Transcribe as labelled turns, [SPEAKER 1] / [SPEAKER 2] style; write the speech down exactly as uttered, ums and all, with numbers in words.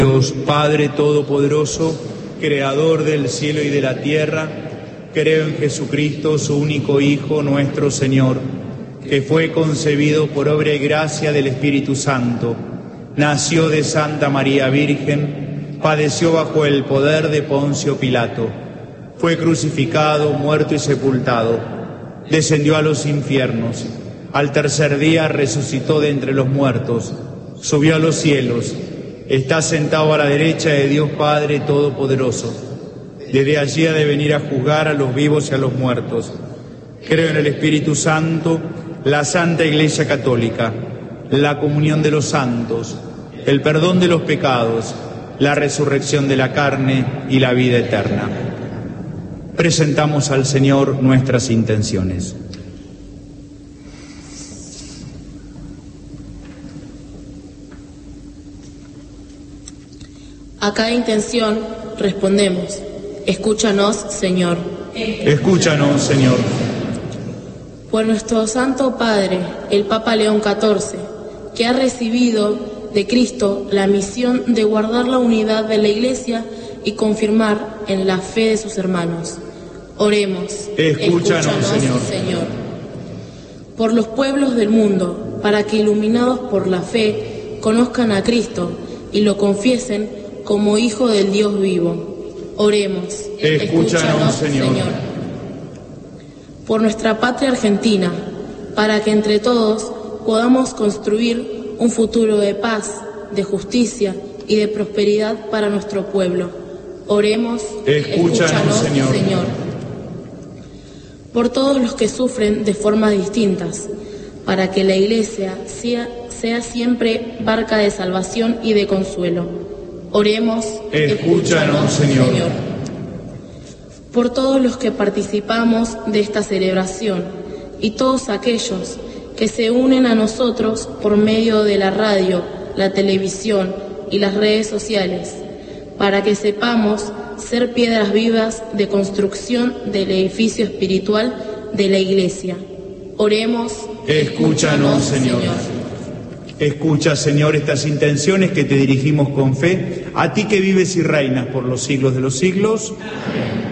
[SPEAKER 1] Dios Padre Todopoderoso, Creador del cielo y de la tierra, creo en Jesucristo, su único Hijo, nuestro Señor, que fue concebido por obra y gracia del Espíritu Santo, nació de Santa María Virgen, padeció bajo el poder de Poncio Pilato, fue crucificado, muerto y sepultado, descendió a los infiernos, al tercer día resucitó de entre los muertos, subió a los cielos, está sentado a la derecha de Dios Padre Todopoderoso. Desde allí ha de venir a juzgar a los vivos y a los muertos. Creo en el Espíritu Santo, la Santa Iglesia Católica, la comunión de los santos, el perdón de los pecados, la resurrección de la carne y la vida eterna. Presentamos al Señor nuestras intenciones.
[SPEAKER 2] A cada intención respondemos: escúchanos, Señor.
[SPEAKER 1] Escúchanos, Señor.
[SPEAKER 2] Por nuestro Santo Padre, el Papa León catorce, que ha recibido de Cristo la misión de guardar la unidad de la Iglesia y confirmar en la fe de sus hermanos. Oremos.
[SPEAKER 1] Escúchanos,
[SPEAKER 2] Escúchanos
[SPEAKER 1] Señor.
[SPEAKER 2] Señor. Por los pueblos del mundo, para que iluminados por la fe conozcan a Cristo y lo confiesen como Hijo del Dios vivo. Oremos.
[SPEAKER 1] Escúchanos, Señor.
[SPEAKER 2] Señor. Por nuestra patria Argentina, para que entre todos podamos construir un futuro de paz, de justicia y de prosperidad para nuestro pueblo. Oremos.
[SPEAKER 1] Escúchanos,
[SPEAKER 2] Escúchanos
[SPEAKER 1] Señor.
[SPEAKER 2] Señor. Por todos los que sufren de formas distintas, para que la Iglesia sea, sea siempre barca de salvación y de consuelo. Oremos.
[SPEAKER 1] Escúchanos, Señor.
[SPEAKER 2] Por todos los que participamos de esta celebración y todos aquellos que se unen a nosotros por medio de la radio, la televisión y las redes sociales, para que sepamos ser piedras vivas de construcción del edificio espiritual de la Iglesia. Oremos.
[SPEAKER 1] Escúchanos, Señor. Escucha, Señor, estas intenciones que te dirigimos con fe, a ti que vives y reinas por los siglos de los siglos. Amén.